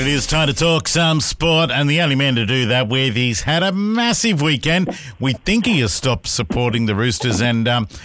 It is time to talk some sport, and the only man to do that with, he's had a massive weekend. We think he has stopped supporting the Roosters and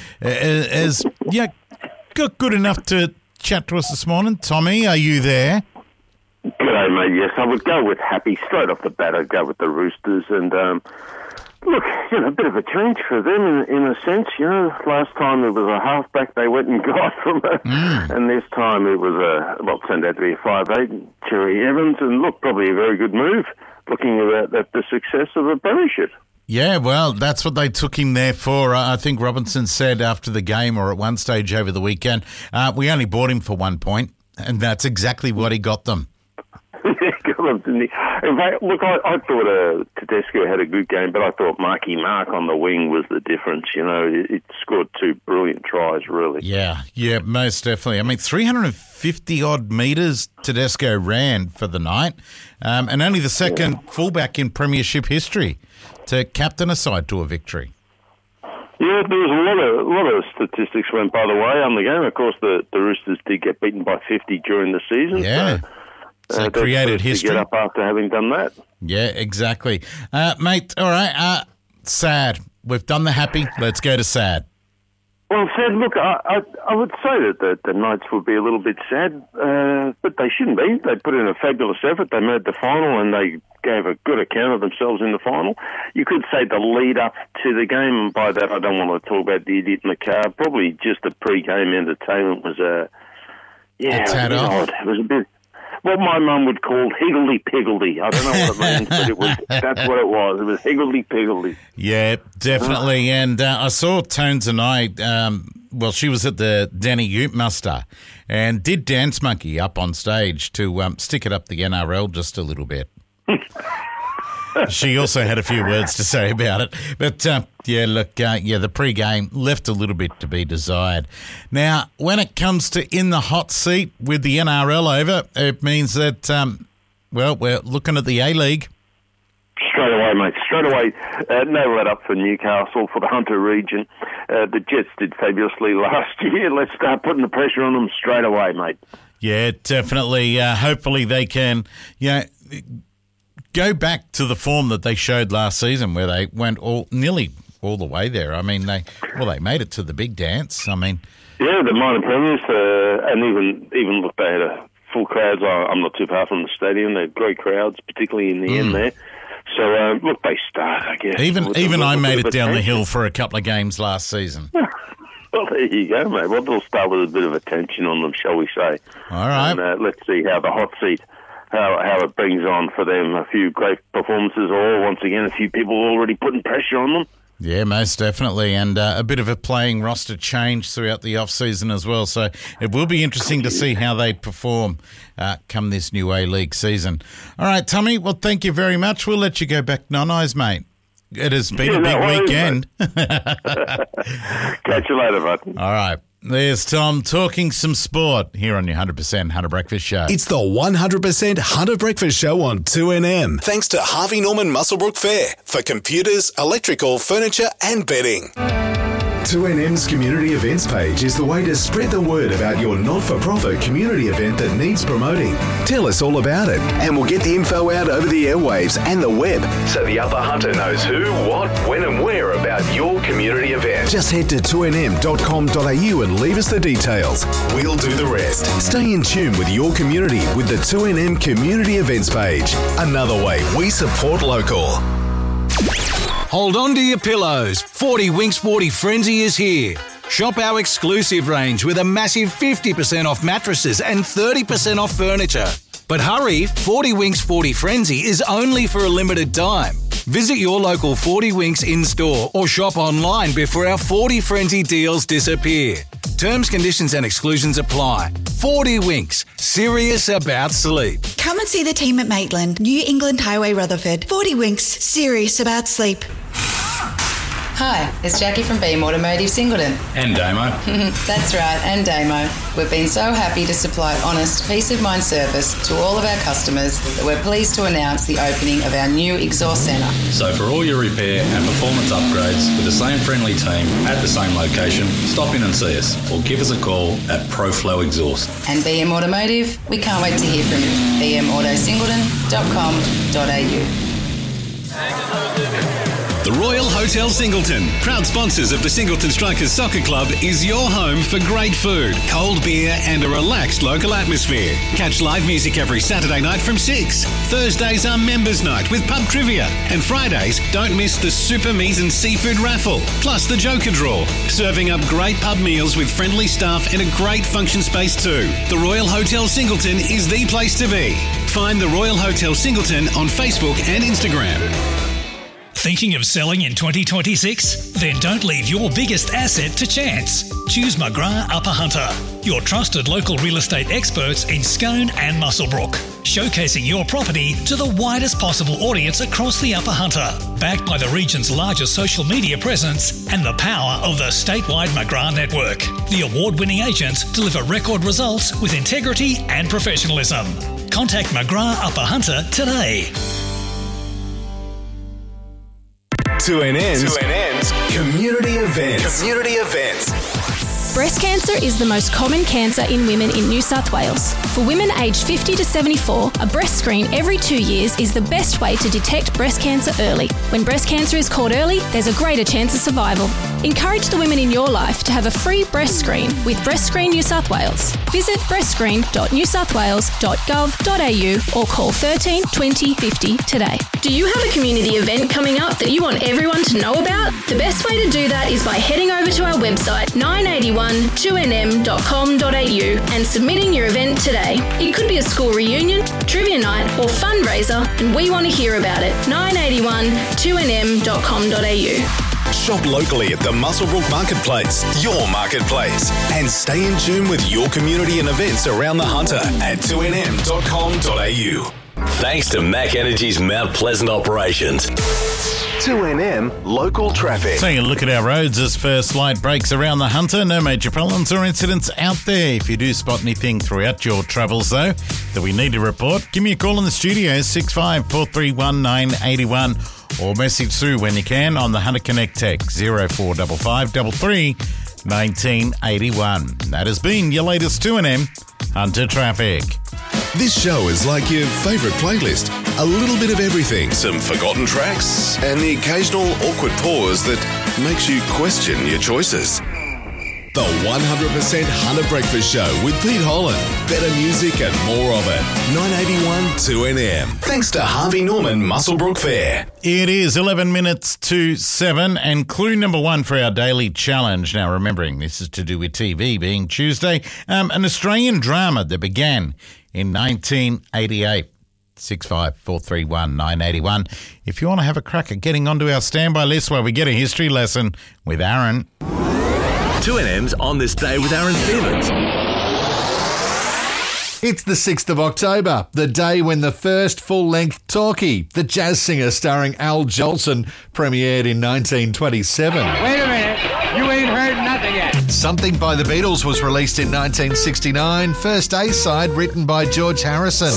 got good enough to chat to us this morning. Tommy, are you there? G'day, mate. Yes, I would go with Happy straight off the bat. I'd go with the Roosters, and look, a bit of a change for them in a sense. Last time it was a halfback they went and got from her, and this time it was turned out to be a 5'8", Cherry Evans, and look, probably a very good move. Looking at the success of a premiership. Yeah, well, that's what they took him there for. I think Robinson said after the game or at one stage over the weekend, we only bought him for 1 point, and that's exactly what he got them. In fact, look, I thought Tedesco had a good game, but I thought Marky Mark on the wing was the difference. It scored 2 brilliant tries, really. Yeah, most definitely. I mean, 350-odd metres Tedesco ran for the night, and only the second fullback in premiership history to captain a side to a victory. Yeah, there was a lot of statistics went by the way on the game. Of course, the Roosters did get beaten by 50 during the season. Yeah. So created history. To get up after having done that. Yeah, exactly. Mate, all right, sad. We've done the happy. Let's go to sad. Well, sad, look, I would say that the Knights would be a little bit sad, but they shouldn't be. They put in a fabulous effort. They made the final and they gave a good account of themselves in the final. You could say the lead-up to the game, and by that I don't want to talk about the idiot in the car. Probably just the pre-game entertainment was odd. It was a bit... What my mum would call higgledy-piggledy. I don't know what it means, but that's what it was. It was higgledy-piggledy. Yeah, definitely. And I saw Tones and I, she was at the Danny Ute muster and did Dance Monkey up on stage to stick it up the NRL just a little bit. She also had a few words to say about it. But, the pre-game left a little bit to be desired. Now, when it comes to in the hot seat with the NRL over, it means that, we're looking at the A-League. Straight away, mate. Straight away. No let up for Newcastle, for the Hunter region. The Jets did fabulously last year. Let's start putting the pressure on them straight away, mate. Yeah, definitely. Hopefully they can, go back to the form that they showed last season where they went nearly all the way there. I mean, they made it to the big dance. I mean... Yeah, the minor premiers, and even look, they had a full crowds. I'm not too far from the stadium. They had great crowds, particularly in the end there. So, look, they start, I guess. Even I made it down the hill for a couple of games last season. Well, there you go, mate. Well, they'll start with a bit of attention on them, shall we say. All right. And let's see how the hot seat... How it brings on for them a few great performances, or once again a few people already putting pressure on them. Yeah, most definitely, and a bit of a playing roster change throughout the off-season as well, so it will be interesting to see how they perform come this new A-League season. All right, Tommy, well, thank you very much. We'll let you go back non-eyes, mate. It has been a big weekend. Catch you later, bud. All right. There's Tom talking some sport here on your 100% Hunter Breakfast Show. It's the 100% Hunter Breakfast Show on 2NM. Thanks to Harvey Norman Muswellbrook Fair for computers, electrical, furniture and bedding. 2NM's community events page is the way to spread the word about your not-for-profit community event that needs promoting. Tell us all about it, and we'll get the info out over the airwaves and the web so the upper hunter knows who, what, when and where about your community event. Just head to 2nm.com.au and leave us the details. We'll do the rest. Stay in tune with your community with the 2NM community events page. Another way we support local. Hold on to your pillows. 40 Winks 40 Frenzy is here. Shop our exclusive range with a massive 50% off mattresses and 30% off furniture. But hurry, 40 Winks 40 Frenzy is only for a limited time. Visit your local 40 Winks in-store or shop online before our 40 Frenzy deals disappear. Terms, conditions and exclusions apply. 40 Winks, serious about sleep. Come and see the team at Maitland, New England Highway, Rutherford. 40 Winks, serious about sleep. Hi, it's Jackie from Beam Automotive Singleton. And Damo. That's right, and Damo. We've been so happy to supply honest, peace of mind service to all of our customers that we're pleased to announce the opening of our new exhaust centre. So for all your repair and performance upgrades with the same friendly team at the same location, stop in and see us or give us a call at ProFlow Exhaust. And BM Automotive, we can't wait to hear from you. bmautosingleton.com.au. The Royal Hotel Singleton, proud sponsors of the Singleton Strikers Soccer Club, is your home for great food, cold beer and a relaxed local atmosphere. Catch live music every Saturday night from 6. Thursdays are members' night with pub trivia. And Fridays, don't miss the super meat and seafood raffle, plus the Joker draw. Serving up great pub meals with friendly staff and a great function space too. The Royal Hotel Singleton is the place to be. Find the Royal Hotel Singleton on Facebook and Instagram. Thinking of selling in 2026? Then don't leave your biggest asset to chance. Choose McGrath Upper Hunter, your trusted local real estate experts in Scone and Muswellbrook, showcasing your property to the widest possible audience across the Upper Hunter, backed by the region's largest social media presence and the power of the statewide McGrath network. The award-winning agents deliver record results with integrity and professionalism. Contact McGrath Upper Hunter today. 2NN's community events. Breast cancer is the most common cancer in women in New South Wales. For women aged 50 to 74, a breast screen every 2 years is the best way to detect breast cancer early. When breast cancer is caught early, there's a greater chance of survival. Encourage the women in your life to have a free breast screen with Breast Screen New South Wales. Visit breastscreen.newsouthwales.gov.au or call 13 20 50 today. Do you have a community event coming up that you want everyone to know about? The best way to do that is by heading over to our website 981-2nm.com.au and submitting your event today. It could be a school reunion, trivia night or fundraiser, and we want to hear about it. 981-2nm.com.au. Shop locally at the Muswellbrook Marketplace, your marketplace, and stay in tune with your community and events around the Hunter at 2nm.com.au. Thanks to Mac Energy's Mount Pleasant operations. 2NM Local Traffic. Taking a look at our roads as first light breaks around the Hunter. No major problems or incidents out there. If you do spot anything throughout your travels, though, that we need to report, give me a call in the studio, 6543 981, or message through when you can on the Hunter Connect text, 0455 33 1981. That has been your latest 2NM Hunter Traffic. This show is like your favourite playlist. A little bit of everything, some forgotten tracks, and the occasional awkward pause that makes you question your choices. The 100% Hunter Breakfast Show with Pete Holland. Better music and more of it. 981 2NM. Thanks to Harvey Norman Muswellbrook Fair. It is 11 minutes to 7, and clue number 1 for our daily challenge. Now, remembering this is to do with TV being Tuesday, an Australian drama that began in 1988. 6543 981. If you want to have a crack at getting onto our standby list while we get a history lesson with Aaron. 2NM's On This Day with Aaron Stevens. It's the 6th of October, the day when the first full-length talkie, The Jazz Singer starring Al Jolson, premiered in 1927. Wait a minute, you ain't heard nothing yet. Something by the Beatles was released in 1969, first A-side written by George Harrison.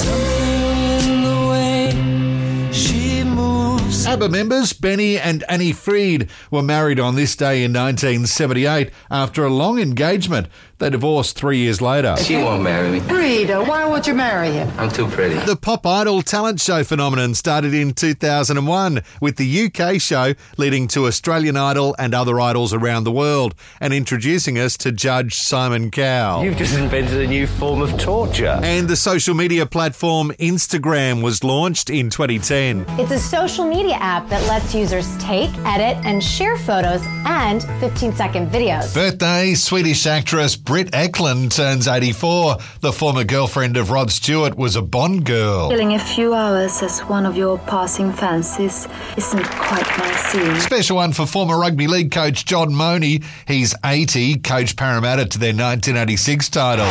ABBA members Benny and Annie Fried were married on this day in 1978 after a long engagement. They divorced 3 years later. She won't marry me. Rita, why won't you marry him? I'm too pretty. The Pop Idol talent show phenomenon started in 2001 with the UK show leading to Australian Idol and other idols around the world and introducing us to Judge Simon Cowell. You've just invented a new form of torture. And the social media platform Instagram was launched in 2010. It's a social media app that lets users take, edit, and share photos and 15-second videos. Birthday, Swedish actress Britt Ekland turns 84. The former girlfriend of Rod Stewart was a Bond girl. Killing a few hours as one of your passing fancies isn't quite my scene. Special one for former rugby league coach John Money. He's 80, coached Parramatta to their 1986 title.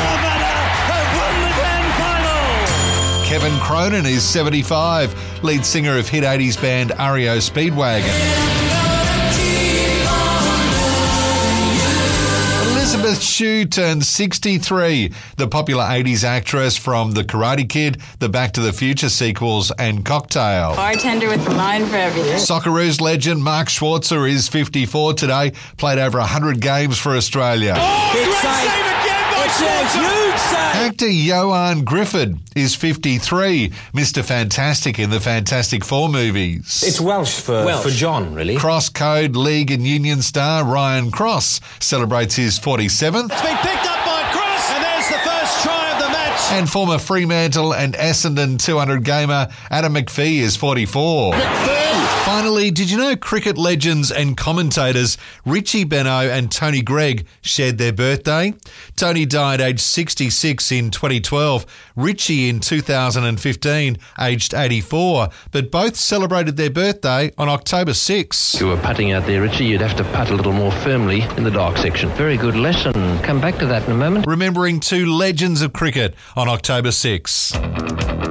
Kevin Cronin is 75, lead singer of hit 80s band REO Speedwagon. Elizabeth Shue turns 63, the popular 80s actress from The Karate Kid, the Back to the Future sequels, and Cocktail. Bartender with the line for everything. Socceroos legend Mark Schwarzer is 54 today, played over 100 games for Australia. Oh, great save again by That's a huge save. Actor Johan Griffith is 53, Mr. Fantastic in the Fantastic Four movies. It's Welsh for John, really. Cross Code League and Union star Ryan Cross celebrates his 47th. It's been picked up by Cross, and there's the first try of the match. And former Fremantle and Essendon 200 gamer Adam McPhee is 44. Finally, did you know cricket legends and commentators Richie Benaud and Tony Greig shared their birthday? Tony died aged 66 in 2012, Richie in 2015, aged 84, but both celebrated their birthday on October 6. If you were putting out there, Richie, you'd have to putt a little more firmly in the dark section. Very good lesson. Come back to that in a moment. Remembering two legends of cricket on October 6.